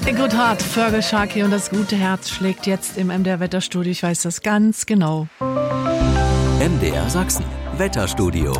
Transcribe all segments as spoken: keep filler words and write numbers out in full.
Good Heart, Fergal Sharkey und das gute Herz schlägt jetzt im M D R-Wetterstudio. Ich weiß das ganz genau. M D R Sachsen, Wetterstudio.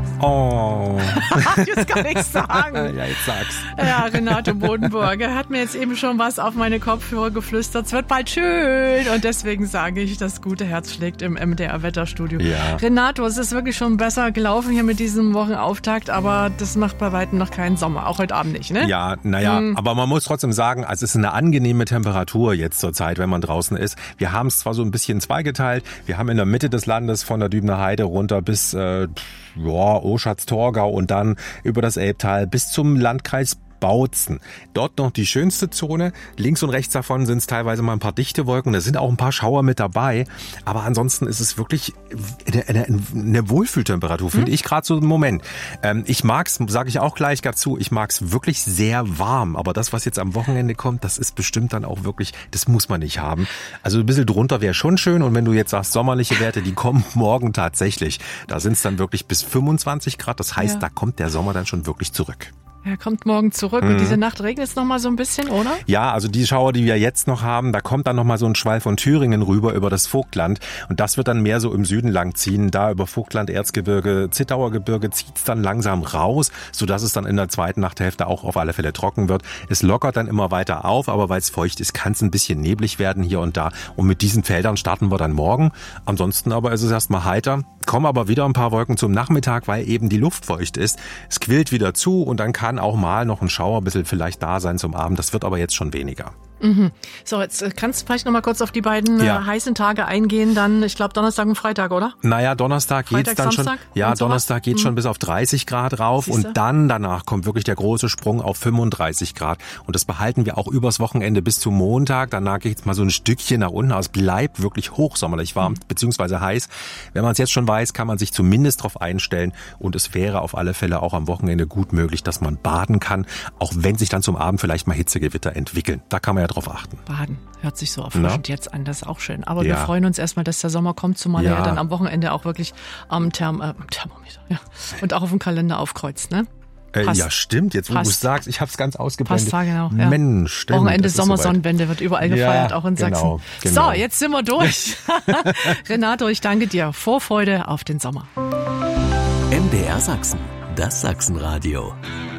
Oh. Jetzt kann ich sagen. Ja, jetzt sag's. Ja, Renato Bodenburger hat mir jetzt eben schon was auf meine Kopfhörer geflüstert. Es wird bald schön. Und deswegen sage ich, das gute Herz schlägt im M D R-Wetterstudio. Ja. Renato, es ist wirklich schon besser gelaufen hier mit diesem Wochenauftakt, aber das macht bei weitem noch keinen Sommer. Auch heute Abend nicht, ne? Ja, naja, Hm. aber man muss trotzdem sagen, also es ist eine angenehme Temperatur jetzt zur Zeit, wenn man draußen ist. Wir haben es zwar so ein bisschen zweigeteilt. Wir haben in der Mitte des Landes von der Dübener Heide runter bis äh, ja, Oschatz-Torgau und dann über das Elbtal bis zum Landkreis Bautzen. Dort noch die schönste Zone. Links und rechts davon sind es teilweise mal ein paar dichte Wolken. Da sind auch ein paar Schauer mit dabei. Aber ansonsten ist es wirklich eine, eine, eine Wohlfühltemperatur, finde hm? ich gerade so im Moment. Ähm, ich mag's, sage ich auch gleich dazu, ich mag's wirklich sehr warm. Aber das, was jetzt am Wochenende kommt, das ist bestimmt dann auch wirklich, das muss man nicht haben. Also ein bisschen drunter wäre schon schön. Und wenn du jetzt sagst, sommerliche Werte, die kommen morgen tatsächlich. Da sind es dann wirklich bis fünfundzwanzig Grad. Das heißt, ja. da kommt der Sommer dann schon wirklich zurück. Er kommt morgen zurück mhm. und diese Nacht regnet es noch mal so ein bisschen, oder? Ja, also die Schauer, die wir jetzt noch haben, da kommt dann noch mal so ein Schwall von Thüringen rüber über das Vogtland und das wird dann mehr so im Süden lang ziehen. Da über Vogtland, Erzgebirge, Zittauer Gebirge zieht's dann langsam raus, sodass es dann in der zweiten Nachthälfte auch auf alle Fälle trocken wird. Es lockert dann immer weiter auf, aber weil es feucht ist, kann es ein bisschen neblig werden hier und da. Und mit diesen Feldern starten wir dann morgen. Ansonsten aber ist es erstmal heiter. Kommen aber wieder ein paar Wolken zum Nachmittag, weil eben die Luft feucht ist. Es quillt wieder zu und dann kann auch mal noch ein Schauer ein bisschen vielleicht da sein zum Abend. Das wird aber jetzt schon weniger. Mhm. So, jetzt kannst du vielleicht noch mal kurz auf die beiden ja. äh, heißen Tage eingehen. Dann, ich glaube, Donnerstag und Freitag, oder? Naja, Donnerstag Freitag, geht's dann Samstag schon. Ja, Donnerstag geht mhm. schon bis auf dreißig Grad rauf. Siehste? Und dann danach kommt wirklich der große Sprung auf fünfunddreißig Grad. Und das behalten wir auch übers Wochenende bis zum Montag. Danach geht's mal so ein Stückchen nach unten. Aber es bleibt wirklich hochsommerlich warm, mhm. beziehungsweise heiß. Wenn man es jetzt schon weiß, kann man sich zumindest darauf einstellen. Und es wäre auf alle Fälle auch am Wochenende gut möglich, dass man baden kann. Auch wenn sich dann zum Abend vielleicht mal Hitzegewitter entwickeln. Da kann man ja drauf achten. Baden. Hört sich so erfrischend Na? jetzt an, das ist auch schön. Aber ja. wir freuen uns erstmal, dass der Sommer kommt, zumal ja. er ja dann am Wochenende auch wirklich am Therm- äh, Thermometer ja. und auch auf dem Kalender aufkreuzt, ne? Äh, ja, stimmt. Jetzt, wo du es sagst, ich habe es ganz ausgeblendet. Passt, genau. Ja. Mensch, stimmt. Wochenende Sommersonnenwende wird überall gefeiert, ja, auch in genau, Sachsen. Genau. So, jetzt sind wir durch. Renato, ich danke dir. Vorfreude auf den Sommer. M D R Sachsen, das Sachsenradio.